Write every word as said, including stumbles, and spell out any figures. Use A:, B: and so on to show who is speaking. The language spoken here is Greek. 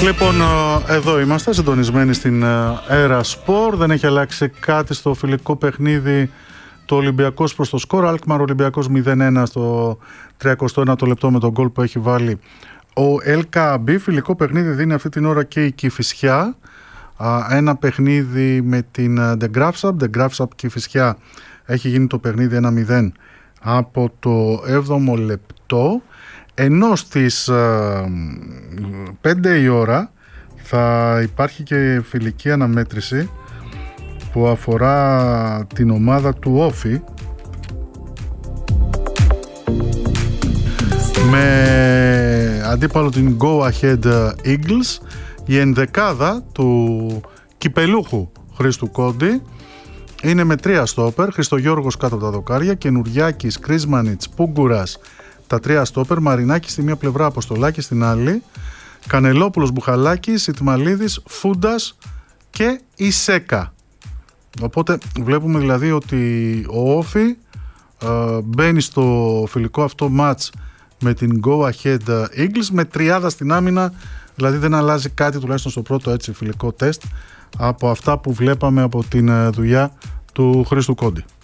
A: Λοιπόν, εδώ είμαστε συντονισμένοι στην Έρα Σπορ. Δεν έχει αλλάξει κάτι στο φιλικό παιχνίδι. Το Ολυμπιακός προς το σκορ. Αλκμαρ Ολυμπιακός μηδέν ένα στο τριακοστό ένατο λεπτό με τον γκολ που έχει βάλει ο El Kaabi. Φιλικό παιχνίδι δίνει αυτή την ώρα και η Κηφισιά. Ένα παιχνίδι με την De Graafschap. De Graafschap Κηφισιά έχει γίνει το παιχνίδι ένα μηδέν από το έβδομο λεπτό. Ενώ στις πέντε η ώρα θα υπάρχει και φιλική αναμέτρηση που αφορά την ομάδα του Όφη με αντίπαλο την Go Ahead Eagles. Η ενδεκάδα του κυπελούχου Χρήστου Κόντι είναι με τρία στόπερ: Χριστογιώργος κάτω από τα δοκάρια, Καινουριάκης, Κρίσμανιτς, Πούγκουρας τα τρία στόπερ, Μαρινάκης στη μία πλευρά, Αποστολάκης στην άλλη, Κανελόπουλος, Μπουχαλάκης, Ιτμαλίδης, Φούντας και Ισέκα. Οπότε βλέπουμε δηλαδή ότι ο Όφη ε, μπαίνει στο φιλικό αυτό μάτς με την Go Ahead Eagles με τριάδα στην άμυνα, δηλαδή δεν αλλάζει κάτι τουλάχιστον στο πρώτο έτσι φιλικό τεστ από αυτά που βλέπαμε από την δουλειά του Χρήστου Κόντι.